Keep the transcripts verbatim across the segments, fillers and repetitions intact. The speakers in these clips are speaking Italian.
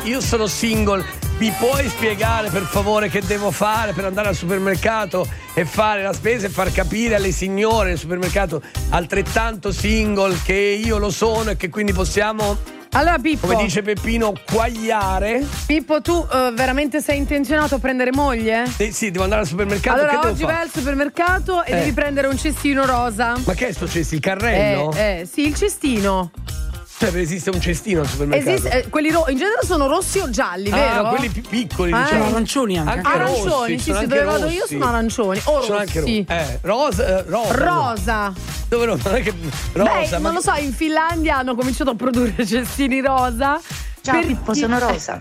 io sono single, mi puoi spiegare per favore che devo fare per andare al supermercato e fare la spesa e far capire alle signore del supermercato altrettanto single che io lo sono e che quindi possiamo, allora Pippo, come dice Peppino, quagliare? Pippo, tu uh, veramente sei intenzionato a prendere moglie? Sì, sì, devo andare al supermercato. Allora che oggi devo vai fare? al supermercato e Eh. devi prendere un cestino rosa. Ma che è sto cestino? Il carrello? Eh, eh, sì, il cestino. Cioè, esiste un cestino al supermercato? Esiste, eh, quelli ro- in genere sono rossi o gialli, Ah, vero? quelli più piccoli, Eh. diciamo. Arancioni anche. Anche Arancioni, rossi, sì, sono sì, anche dove vado rossi. io sono arancioni o Sono anche rossi. rossi. Eh, rosa, eh, rosa. Rosa. Dove no? Non è che rosa, Beh, ma non lo so, in Finlandia hanno cominciato a produrre cestini rosa. Ciao per Pippo, chi- sono Rosa.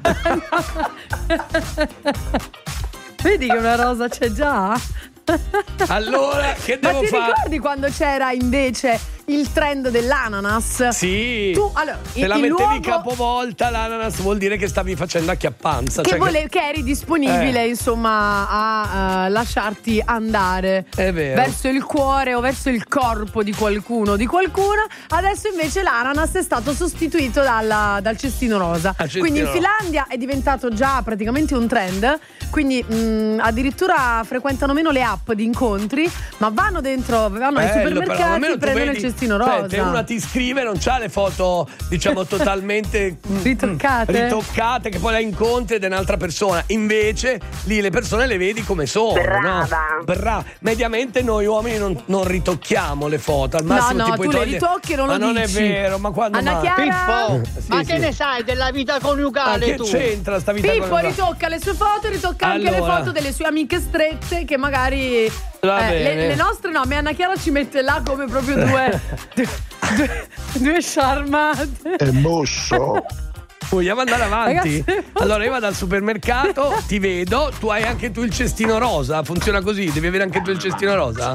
Vedi che una rosa c'è già? Allora, che Ma devo ti fare? ricordi quando c'era invece il trend dell'ananas? Sì. Tu, allora, Se il- la il mettevi luogo- capovolta l'ananas vuol dire che stavi facendo acchiappanza. Che, cioè vole- che eri disponibile Eh. insomma a uh, lasciarti andare È vero. verso il cuore o verso il corpo di qualcuno di qualcuna. Adesso invece l'ananas è stato sostituito dalla- dal cestino rosa. Al cestino Quindi in rosa. Finlandia è diventato già praticamente un trend. Quindi mh, addirittura frequentano meno le app di incontri, ma vanno dentro, vanno ai Bello, però, supermercati almeno e tu prendono vedi- il cestino cioè, rosa. se una ti scrive non c'ha le foto, diciamo, totalmente mm, Ritoccate? ritoccate, che poi la incontri ed è un'altra persona. Invece lì le persone le vedi come sono. Brava. No? Brava. Mediamente noi uomini non, non ritocchiamo le foto. Al No, massimo no, ti puoi tu le togliere- ritocchi e non lo ma non dici. è vero, ma quando Anna mai? Chiara? Pippo, Sì, ma sì. che ne sai della vita Ma coniugale che tu? c'entra sta vita Pippo con- ritocca le sue foto, ritocca anche le Allora. foto delle sue amiche strette che magari Va eh, le, bene. le nostre no, a me Anna Chiara ci mette là come proprio due due, due, due sciarmate. È mosso. Vogliamo andare avanti? Ragazzi, allora io vado al supermercato, ti vedo, tu hai anche tu il cestino rosa, funziona così, devi avere anche tu il cestino rosa?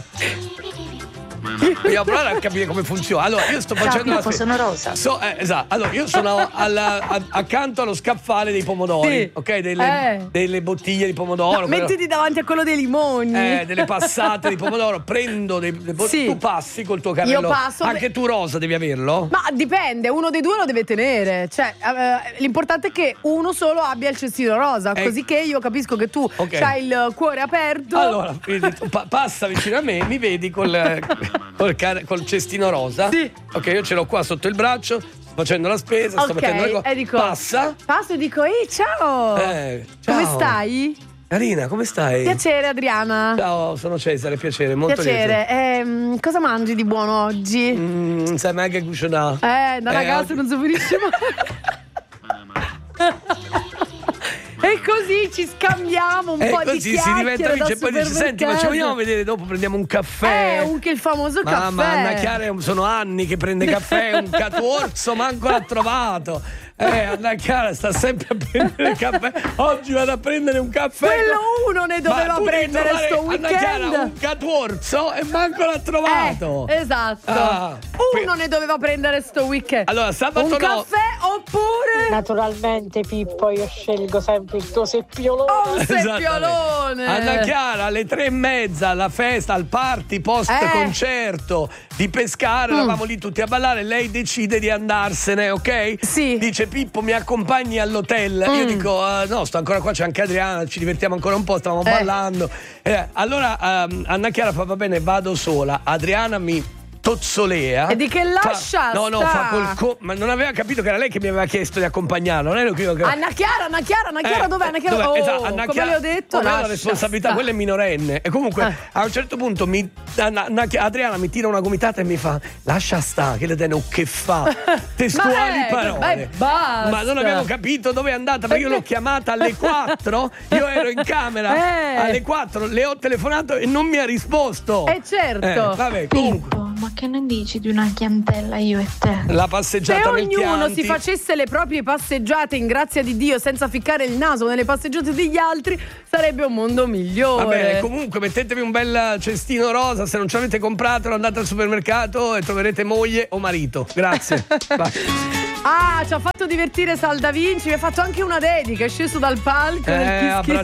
Vogliamo provare a capire come funziona. Allora io sto Ciao facendo la Pippo, spesa. sono Rosa. So, eh, esatto. Allora io sono alla- a- accanto allo scaffale dei pomodori, Sì. ok? Delle, Eh. delle bottiglie di pomodoro. No, però- mettiti davanti a quello dei limoni. eh, delle passate di pomodoro, prendo dei, dei bo- Sì. tu passi col tuo carrello. Io passo, Anche tu rosa devi averlo? Ma dipende, uno dei due lo deve tenere. Cioè, eh, l'importante è che uno solo abbia il cestino rosa, Eh. così che io capisco che tu Ok. hai il cuore aperto. Allora, quindi tu pa- passa vicino a me, mi vedi col, col, car- col cestino rosa. Sì. Ok, io ce l'ho qua sotto il braccio, sto facendo la spesa, sto Ok, mettendo le cose. e dico, Passa. Passo e dico, ehi, ciao! Eh, Come ciao. stai? Carina, come stai? Piacere, Adriana. Ciao, sono Cesare, piacere, molto Piacere. Ehm, cosa mangi di buono oggi? lieto. Mm, sai mai che cucina? Eh, da Eh, ragazzo oggi- non so benissimo. E così ci scambiamo un E po' di così si chiacchiere diventa amici dal e poi dici, senti, ma ci supermercato." vogliamo vedere dopo, prendiamo un caffè. Eh, un che il famoso Mamma, caffè. Anna Chiara è un- sono anni che prende caffè, un catorzo manco l'ha trovato. Eh, Anna Chiara sta sempre a prendere il caffè. Oggi vado a prendere un caffè. Quello uno ne doveva Ma tu devi prendere trovare, sto Anna weekend. Chiara, un catorzo e manco l'ha trovato. Eh, esatto. Ah, Uno ne doveva prendere sto weekend. Allora, sabato un no. caffè oppure Naturalmente Pippo, io scelgo sempre il tuo seppiolone. oh, un Esattamente. seppiolone. Anna Chiara alle tre e mezza alla festa, al party post Eh. concerto di Pescara, Mm. eravamo lì tutti a ballare, lei decide di andarsene, ok? Sì. Dice Pippo mi accompagni all'hotel, io Mm. dico "Eh, no, sto ancora qua, c'è anche Adriana, ci divertiamo ancora un po', stavamo Eh. ballando. Eh, allora ehm, Anna Chiara fa va bene, vado sola, Adriana mi tozzolea. E di che lascia Fa- No, no, sta? fa col co- ma non aveva capito che era lei che mi aveva chiesto di accompagnarla, non ero io che Anna Chiara, Anna Chiara, Anna Chiara, eh, dov'è? Anna Chiara, dov'è? oh, Esatto, Anna come Chiara- le ho detto, come ho la lascia responsabilità, sta. quella è minorenne. E comunque Eh. a un certo punto mi, Anna- Anna- Adriana mi tira una gomitata e mi fa lascia sta, che le tene che fa. Testuali Ma, eh, parole. beh, basta. Ma non abbiamo capito dove è andata, perché io l'ho chiamata alle quattro, io ero in camera Eh. alle quattro, le ho telefonato e non mi ha risposto. Eh, certo. Eh, vabbè, comunque. Pippo, ma che ne dici di una chiantella io e te? La Se passeggiata nel ognuno Chianti. si facesse le proprie passeggiate in grazia di Dio senza ficcare il naso nelle passeggiate degli altri, sarebbe un mondo migliore. Vabbè, comunque mettetevi un bel cestino rosa, se non ci avete comprato andate al supermercato e troverete moglie o marito. Grazie. Vai. Ah, ci ha fatto divertire Sal Da Vinci, mi ha fatto anche una dedica, è sceso dal palco Eh, nel ha Kiss Kiss